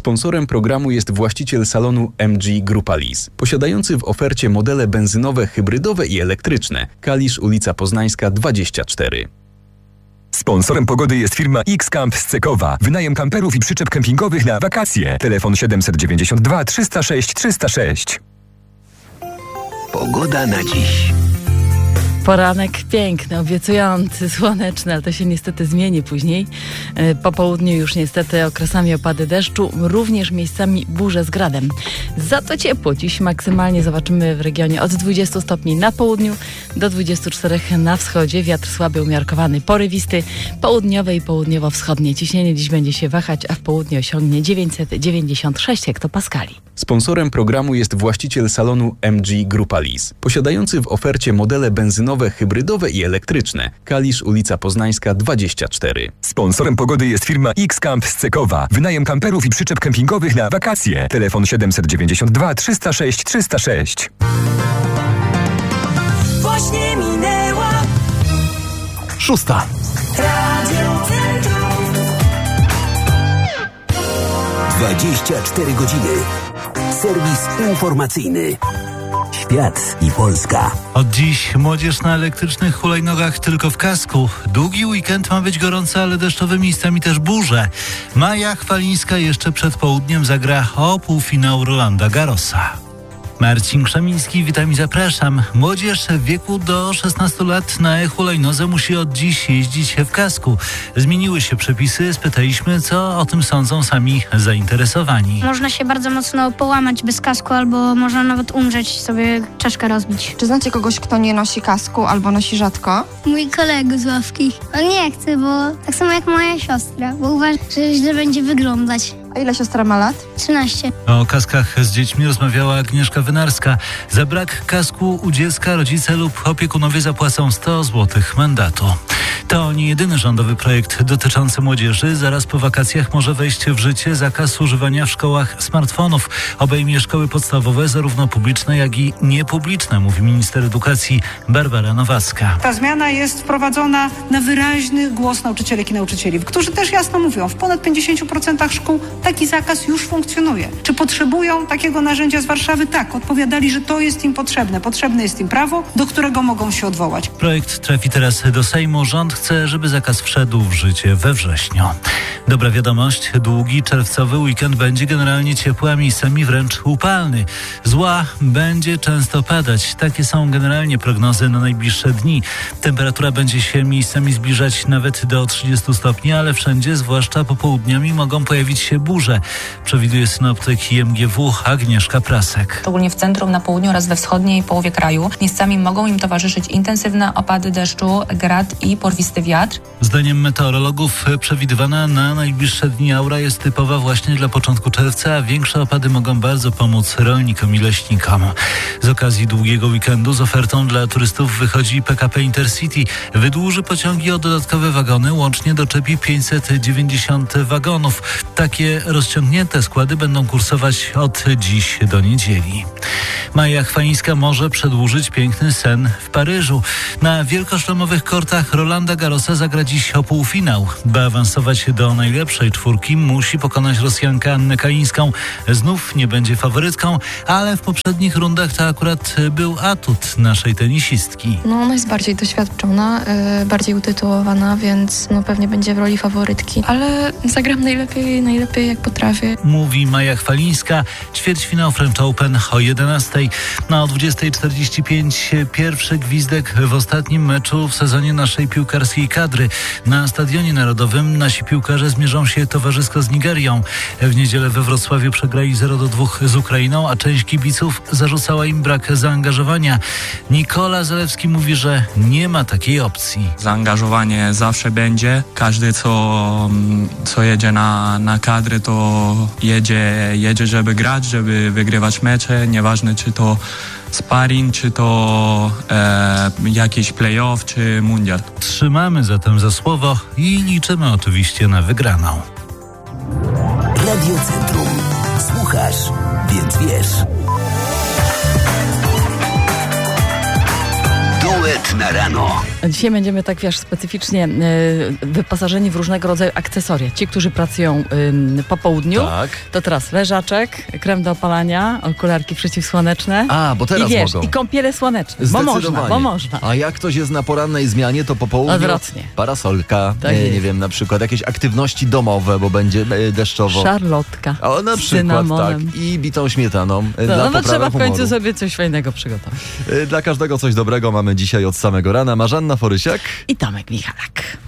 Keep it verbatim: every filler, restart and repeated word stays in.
Sponsorem programu jest właściciel salonu M G Grupa Lis, posiadający w ofercie modele benzynowe, hybrydowe i elektryczne. Kalisz, ulica Poznańska dwadzieścia cztery. Sponsorem pogody jest firma X-Camp z Cekowa. Wynajem kamperów i przyczep kempingowych na wakacje. Telefon siedemset dziewięćdziesiąt dwa trzysta sześć trzysta sześć. Pogoda na dziś. Poranek piękny, obiecujący, słoneczny, ale to się niestety zmieni później. Po południu już niestety okresami opady deszczu, również miejscami burze z gradem. Za to ciepło. Dziś maksymalnie zobaczymy w regionie od dwudziestu stopni na południu do dwudziestu czterech na wschodzie. Wiatr słaby umiarkowany, porywisty, południowe i południowo-wschodnie. Ciśnienie dziś będzie się wahać, a w południu osiągnie dziewięćset dziewięćdziesiąt sześć hektopaskali. Sponsorem programu jest właściciel salonu M G Grupa Lis, posiadający w ofercie modele benzynowe, hybrydowe i elektryczne. Kalisz, ulica Poznańska dwadzieścia cztery. Sponsorem pogody jest firma X-Camp z Cekowa. Wynajem kamperów i przyczep kempingowych na wakacje. Telefon siedemset dziewięćdziesiąt dwa trzysta sześć trzysta sześć. Właśnie minęła szósta. Radio Centrum. dwadzieścia cztery godziny. Serwis informacyjny. Świat i Polska. Od dziś młodzież na elektrycznych hulajnogach tylko w kasku. Długi weekend ma być gorący, ale deszczowy, miejscami też burze. Maja Chwalińska jeszcze przed południem zagra o półfinał Rolanda Garrosa. Marcin Krzemiński, witam i zapraszam. Młodzież w wieku do szesnastu lat na e-hulajnodze musi od dziś jeździć w kasku. Zmieniły się przepisy, spytaliśmy, co o tym sądzą sami zainteresowani. Można się bardzo mocno połamać bez kasku, albo można nawet umrzeć, sobie czaszkę rozbić. Czy znacie kogoś, kto nie nosi kasku albo nosi rzadko? Mój kolega z ławki. On nie chce, bo tak samo jak moja siostra, bo uważa, że źle będzie wyglądać. A ile siostra ma lat? trzynaście. O kaskach z dziećmi rozmawiała Agnieszka Wynarska. Za brak kasku u dziecka rodzice lub opiekunowie zapłacą sto złotych mandatu. To nie jedyny rządowy projekt dotyczący młodzieży. Zaraz po wakacjach może wejść w życie zakaz używania w szkołach smartfonów. Obejmie szkoły podstawowe, zarówno publiczne, jak i niepubliczne, mówi minister edukacji Barbara Nowacka. Ta zmiana jest wprowadzona na wyraźny głos nauczycielek i nauczycieli, którzy też jasno mówią, w ponad pięćdziesięciu procentach szkół taki zakaz już funkcjonuje. Czy potrzebują takiego narzędzia z Warszawy? Tak, odpowiadali, że to jest im potrzebne. Potrzebne jest im prawo, do którego mogą się odwołać. Projekt trafi teraz do Sejmu. Rząd chce, żeby zakaz wszedł w życie we wrześniu. Dobra wiadomość, długi czerwcowy weekend będzie generalnie ciepły, a miejscami wręcz upalny. Zła będzie często padać. Takie są generalnie prognozy na najbliższe dni. Temperatura będzie się miejscami zbliżać nawet do trzydziestu stopni, ale wszędzie, zwłaszcza popołudniami, mogą pojawić się burze. Przewiduje synoptyk I M G W Agnieszka Prasek. Szczególnie w centrum, na południu oraz we wschodniej połowie kraju miejscami mogą im towarzyszyć intensywne opady deszczu, grad i porwisty wiatr. Zdaniem meteorologów przewidywana na najbliższe dni aura jest typowa właśnie dla początku czerwca, a większe opady mogą bardzo pomóc rolnikom i leśnikom. Z okazji długiego weekendu z ofertą dla turystów wychodzi P K P Intercity. Wydłuży pociągi o dodatkowe wagony, łącznie doczepi pięćset dziewięćdziesiąt wagonów. Takie rozciągnięte składy będą kursować od dziś do niedzieli. Maja Chwalińska może przedłużyć piękny sen w Paryżu. Na wielkoszlemowych kortach Rolanda Garrosa zagra dziś o półfinał. By awansować do najlepszej czwórki, musi pokonać Rosjankę Annę Kalińską. Znów nie będzie faworytką, ale w poprzednich rundach to akurat był atut naszej tenisistki. No, ona jest bardziej doświadczona, yy, bardziej utytułowana, więc no, pewnie będzie w roli faworytki. Ale zagram najlepiej, najlepiej jak potrafię. Mówi Maja Chwalińska. Ćwierćfinał French Open o jedenastej. Na o dwudziestej czterdzieści pięć pierwszy gwizdek w ostatnim meczu w sezonie naszej piłkarskiej kadry. Na Stadionie Narodowym nasi piłkarze zmierzą się towarzysko z Nigerią. W niedzielę we Wrocławiu przegrali zero do dwóch z Ukrainą, a część kibiców zarzucała im brak zaangażowania. Nikola Zalewski mówi, że nie ma takiej opcji. Zaangażowanie zawsze będzie. Każdy, co, co jedzie na, na kadry, to jedzie, jedzie, żeby grać, żeby wygrywać mecze. Nieważne, czy to sparring, czy to e, jakiś playoff, czy mundial. Trzymamy zatem za słowo i liczymy oczywiście na wygraną. Radio Centrum. Słuchasz, więc wiesz. Duet na rano. Dzisiaj będziemy tak, wiesz, specyficznie y, wyposażeni w różnego rodzaju akcesoria. Ci, którzy pracują y, po południu, Tak. to teraz leżaczek, krem do opalania, okularki przeciwsłoneczne. A, bo teraz I wiesz, mogą. i kąpiele słoneczne, bo można, Zdecydowanie. bo można. A jak ktoś jest na porannej zmianie, to po południu Odwrotnie. parasolka, Tak nie, jest. nie wiem, na przykład jakieś aktywności domowe, bo będzie e, deszczowo. Szarlotka O, na z przykład, cynamonem. tak. I bitą śmietaną. e, No, dla no bo poprawy trzeba w końcu humoru. sobie coś fajnego przygotować. E, Dla każdego coś dobrego mamy dzisiaj od samego rana. Marzanna Forysiak. I Tomek Michalak.